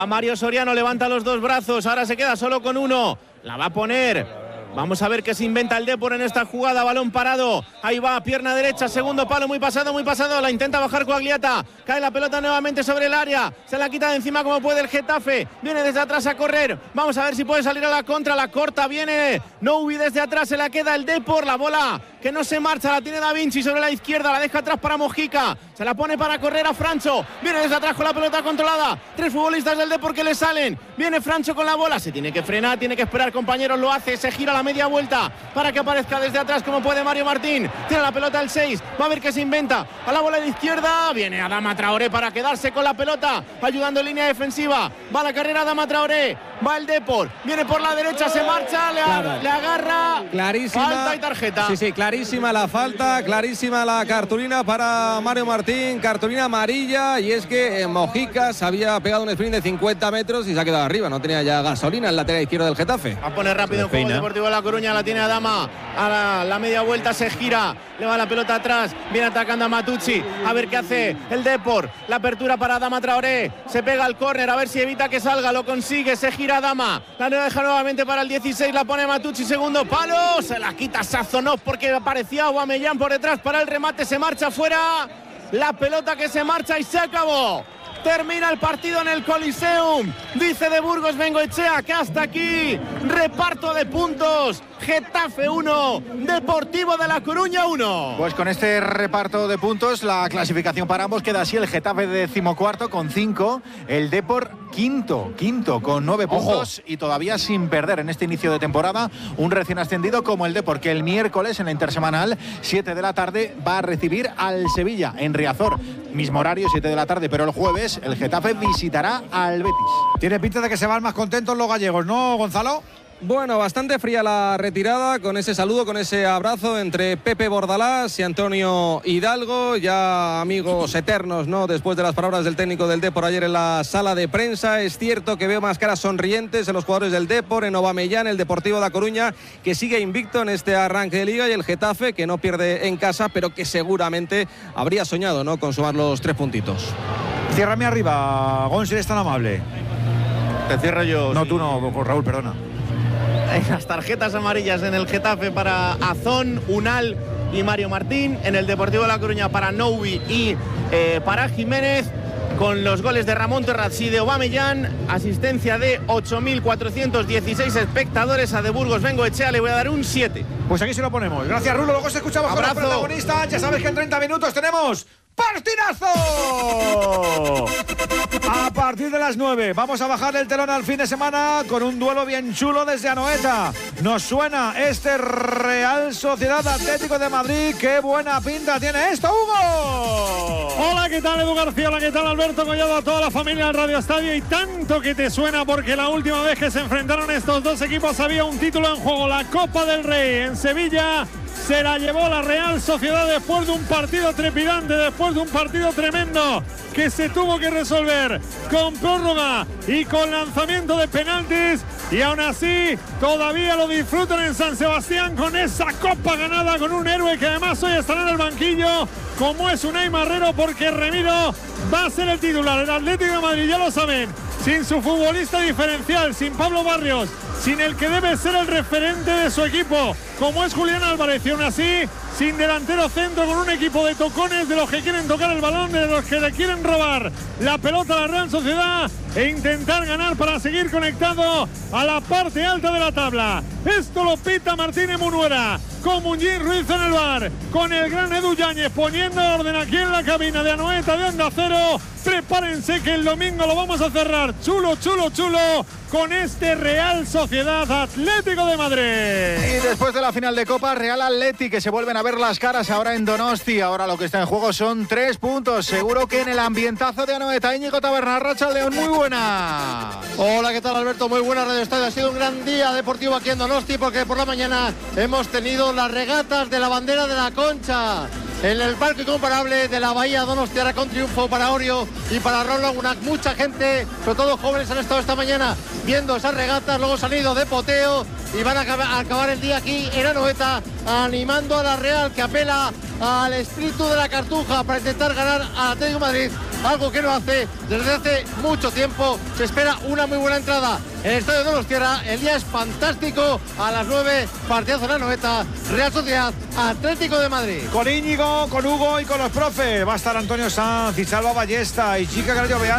A Mario Soriano levanta los dos brazos, ahora se queda solo con uno, la va a poner. Vamos a ver qué se inventa el Depor en esta jugada, balón parado, ahí va, pierna derecha, segundo palo, muy pasado, la intenta bajar Coagliata, cae la pelota nuevamente sobre el área, se la quita de encima como puede el Getafe, viene desde atrás a correr, vamos a ver si puede salir a la contra, la corta, viene Noubi desde atrás, se la queda el Depor, la bola que no se marcha, la tiene Da Vinci sobre la izquierda, la deja atrás para Mojica, se la pone para correr a Francho, viene desde atrás con la pelota controlada, 3 futbolistas del Depor que le salen, viene Francho con la bola, se tiene que frenar, tiene que esperar, compañeros, lo hace, se gira la media vuelta para que aparezca desde atrás como puede Mario Martín, tiene la pelota el 6, va a ver qué se inventa, a la bola de izquierda, viene Adama Traoré para quedarse con la pelota, ayudando en línea defensiva, va la carrera Adama Traoré, va el Depor, viene por la derecha, se marcha, le agarra, clarísima, falta y tarjeta. Sí, clarísima la falta, clarísima la cartulina para Mario Martín, cartulina amarilla, y es que Mojica se había pegado un sprint de 50 metros y se ha quedado arriba, no tenía ya gasolina en la lateral izquierda del Getafe. Va a poner rápido en juego el Deportivo de La Coruña, la tiene Adama, a la media vuelta se gira, le va la pelota atrás, viene atacando a Matucci, a ver qué hace el Depor, la apertura para Adama Traoré, se pega al córner, a ver si evita que salga, lo consigue, se gira Adama, la deja nuevamente para el 16, la pone Matucci, segundo palo, se la quita Sazonov porque aparecía Aubameyang por detrás para el remate, se marcha fuera, la pelota que se marcha y se acabó. Termina el partido en el Coliseum, dice de Burgos Bengoechea que hasta aquí, reparto de puntos, Getafe 1, Deportivo de La Coruña 1. Pues con este reparto de puntos, la clasificación para ambos queda así: el Getafe 14º con 5, el Depor quinto con 9 puntos y todavía sin perder en este inicio de temporada un recién ascendido como el Depor, que el miércoles en la intersemanal 7 de la tarde va a recibir al Sevilla en Riazor, mismo horario 7 de la tarde, pero el jueves el Getafe visitará al Betis. Tiene pinta de que se van más contentos los gallegos, ¿no, Gonzalo? Bueno, bastante fría la retirada, con ese saludo, con ese abrazo entre Pepe Bordalás y Antonio Hidalgo, ya amigos eternos, ¿no? Después de las palabras del técnico del Depor ayer en la sala de prensa, es cierto que veo más caras sonrientes en los jugadores del Depor, en Aubameyang, el Deportivo de La Coruña, que sigue invicto en este arranque de liga, y el Getafe, que no pierde en casa, pero que seguramente habría soñado, ¿no?, con sumar los 3 puntitos. Ciérrame arriba, Gon, si eres tan amable. Te cierro yo. No, sí. tú no, Raúl, perdona. Las tarjetas amarillas en el Getafe para Azón, Unal y Mario Martín, en el Deportivo de La Coruña para Noubi y para Jiménez, con los goles de Ramón Terraz y de Aubameyang, asistencia de 8.416 espectadores a de Burgos Bengoechea, le voy a dar un 7. Pues aquí se lo ponemos. Gracias, Rulo, luego se escuchamos con los protagonistas. Ya sabes que en 30 minutos tenemos ¡partidazo! A partir de las 9 vamos a bajar el telón al fin de semana con un duelo bien chulo desde Anoeta. Nos suena este Real Sociedad Atlético de Madrid. ¡Qué buena pinta tiene esto, Hugo! Hola, ¿qué tal, Edu García? Hola, ¿qué tal, Alberto Collado? A toda la familia del Radio Estadio. Y tanto que te suena, porque la última vez que se enfrentaron estos dos equipos había un título en juego, la Copa del Rey en Sevilla. Se la llevó la Real Sociedad después de un partido trepidante, después de un partido tremendo que se tuvo que resolver con prórroga y con lanzamiento de penaltis, y aún así todavía lo disfrutan en San Sebastián con esa copa ganada, con un héroe que además hoy estará en el banquillo como es Unai Marrero, porque Remiro va a ser el titular. El Atlético de Madrid, ya lo saben, sin su futbolista diferencial, sin Pablo Barrios, sin el que debe ser el referente de su equipo, como es Julián Álvarez, y aún así sin delantero centro, con un equipo de tocones, de los que quieren tocar el balón, de los que le quieren robar la pelota a la Real Sociedad e intentar ganar para seguir conectado a la parte alta de la tabla. Esto lo pita Martínez Munuera, con Munguín Ruiz en el bar, con el gran Edu Yáñez poniendo orden aquí en la cabina de Anoeta de Onda Cero. Prepárense que el domingo lo vamos a cerrar chulo, con este Real Sociedad Atlético de Madrid. Y después de la final de Copa, Real Atleti, que se vuelven a ver las caras ahora en Donosti. Ahora lo que está en juego son 3 puntos. Seguro que en el ambientazo de Anoeta. Íñigo Taberna, Arratsaldeon, muy buena. Hola, ¿qué tal, Alberto? Muy buena, Radio Estadio. Ha sido un gran día deportivo aquí en Donosti, porque por la mañana hemos tenido las regatas de la bandera de la Concha en el parque comparable de la Bahía Donostiarra, con triunfo para Orio y para Raúl Laguna. Mucha gente, sobre todo jóvenes, han estado esta mañana viendo esas regatas, luego se han ido de poteo y van a acabar el día aquí en Anoeta, animando a la Real, que apela al espíritu de la Cartuja para intentar ganar al Atlético de Madrid algo que no hace desde hace mucho tiempo. Se espera una muy buena entrada en el estadio Donostiarra. El día es fantástico. A las 9, partidazo en Anoeta, Real Sociedad, Atlético de Madrid. Con Íñigo, con Hugo y con los profes. Va a estar Antonio Sanz y Salva Ballesta y Chica Gallo Beana.